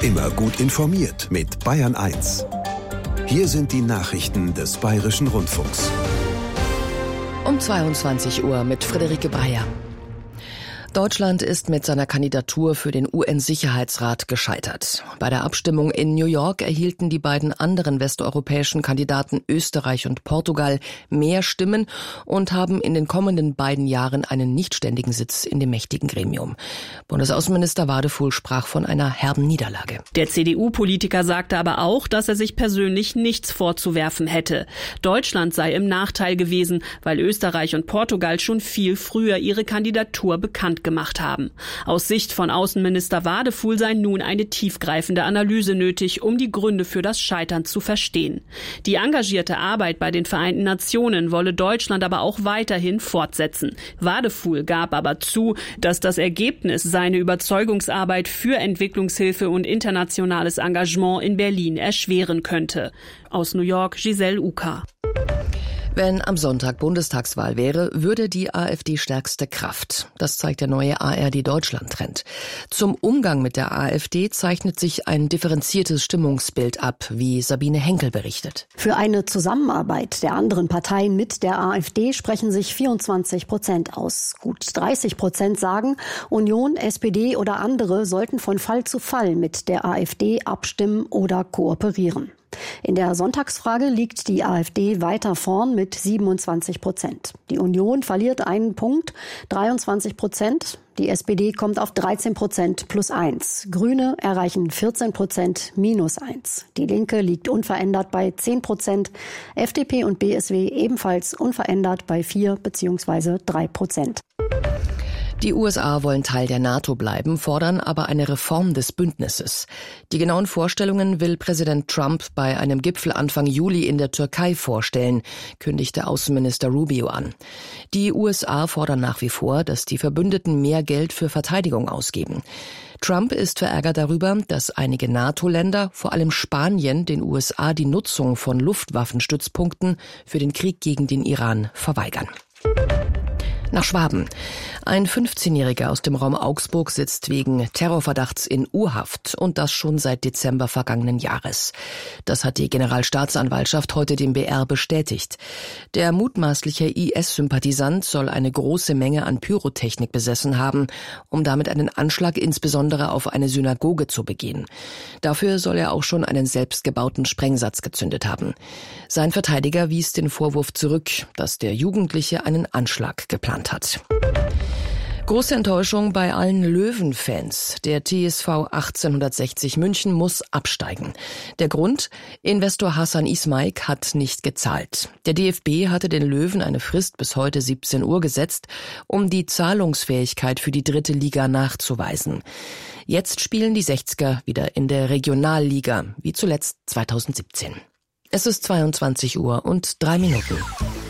Immer gut informiert mit Bayern 1. Hier sind die Nachrichten des Bayerischen Rundfunks. Um 22 Uhr mit Friederike Breyer. Deutschland ist mit seiner Kandidatur für den UN-Sicherheitsrat gescheitert. Bei der Abstimmung in New York erhielten die beiden anderen westeuropäischen Kandidaten Österreich und Portugal mehr Stimmen und haben in den kommenden beiden Jahren einen nichtständigen Sitz in dem mächtigen Gremium. Bundesaußenminister Wadefuhl sprach von einer herben Niederlage. Der CDU-Politiker sagte aber auch, dass er sich persönlich nichts vorzuwerfen hätte. Deutschland sei im Nachteil gewesen, weil Österreich und Portugal schon viel früher ihre Kandidatur bekannt gemacht haben. Aus Sicht von Außenminister Wadefuhl sei nun eine tiefgreifende Analyse nötig, um die Gründe für das Scheitern zu verstehen. Die engagierte Arbeit bei den Vereinten Nationen wolle Deutschland aber auch weiterhin fortsetzen. Wadefuhl gab aber zu, dass das Ergebnis seine Überzeugungsarbeit für Entwicklungshilfe und internationales Engagement in Berlin erschweren könnte. Aus New York, Giselle Uka. Wenn am Sonntag Bundestagswahl wäre, würde die AfD stärkste Kraft. Das zeigt der neue ARD-Deutschland-Trend. Zum Umgang mit der AfD zeichnet sich ein differenziertes Stimmungsbild ab, wie Sabine Henkel berichtet. Für eine Zusammenarbeit der anderen Parteien mit der AfD sprechen sich 24% aus. Gut 30% sagen, Union, SPD oder andere sollten von Fall zu Fall mit der AfD abstimmen oder kooperieren. In der Sonntagsfrage liegt die AfD weiter vorn mit 27%. Die Union verliert einen Punkt, 23%. Die SPD kommt auf 13% +1. Grüne erreichen 14% -1. Die Linke liegt unverändert bei 10%. FDP und BSW ebenfalls unverändert bei 4 bzw. 3%. Die USA wollen Teil der NATO bleiben, fordern aber eine Reform des Bündnisses. Die genauen Vorstellungen will Präsident Trump bei einem Gipfel Anfang Juli in der Türkei vorstellen, kündigte Außenminister Rubio an. Die USA fordern nach wie vor, dass die Verbündeten mehr Geld für Verteidigung ausgeben. Trump ist verärgert darüber, dass einige NATO-Länder, vor allem Spanien, den USA die Nutzung von Luftwaffenstützpunkten für den Krieg gegen den Iran verweigern. Nach Schwaben. Ein 15-Jähriger aus dem Raum Augsburg sitzt wegen Terrorverdachts in U-Haft und das schon seit Dezember vergangenen Jahres. Das hat die Generalstaatsanwaltschaft heute dem BR bestätigt. Der mutmaßliche IS-Sympathisant soll eine große Menge an Pyrotechnik besessen haben, um damit einen Anschlag insbesondere auf eine Synagoge zu begehen. Dafür soll er auch schon einen selbstgebauten Sprengsatz gezündet haben. Sein Verteidiger wies den Vorwurf zurück, dass der Jugendliche einen Anschlag geplant hat. Große Enttäuschung bei allen Löwen-Fans. Der TSV 1860 München muss absteigen. Der Grund? Investor Hasan Ismaik hat nicht gezahlt. Der DFB hatte den Löwen eine Frist bis heute 17 Uhr gesetzt, um die Zahlungsfähigkeit für die 3. Liga nachzuweisen. Jetzt spielen die 60er wieder in der Regionalliga, wie zuletzt 2017. Es ist 22 Uhr und 3 Minuten.